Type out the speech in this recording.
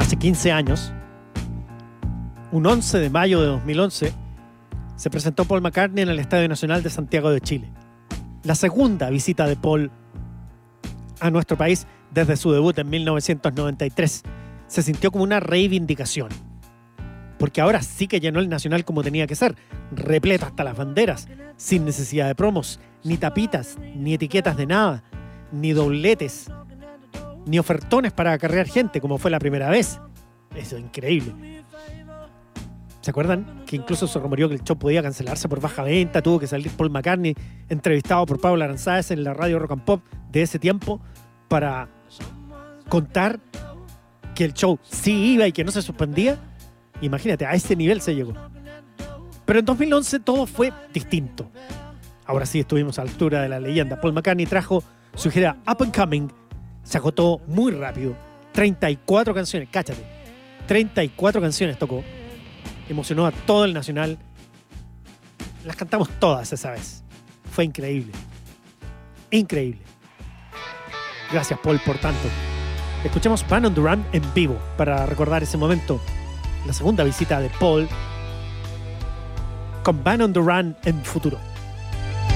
hace 15 años, un 11 de mayo de 2011, se presentó Paul McCartney en el Estadio Nacional de Santiago de Chile. La segunda visita de Paul a nuestro país desde su debut en 1993 se sintió como una reivindicación. Porque ahora sí que llenó el Nacional como tenía que ser, repleto hasta las banderas, sin necesidad de promos, ni tapitas, ni etiquetas de nada, ni dobletes, ni ofertones para acarrear gente, como fue la primera vez. Eso es increíble. ¿Se acuerdan? Que incluso se rumoreó que el show podía cancelarse por baja venta, tuvo que salir Paul McCartney entrevistado por Pablo Aranzáez en la radio Rock and Pop de ese tiempo para contar que el show sí iba y que no se suspendía. Imagínate, a ese nivel se llegó. Pero en 2011 todo fue distinto. Ahora sí estuvimos a la altura de la leyenda. Paul McCartney trajo su gira Up and Coming. Se agotó muy rápido. 34 canciones, cáchate. 34 canciones tocó. Emocionó a todo el Nacional. Las cantamos todas esa vez. Fue increíble. Increíble. Gracias, Paul, por tanto. Escuchemos Band on the Run en vivo para recordar ese momento. La segunda visita de Paul con Band on the Run en futuro.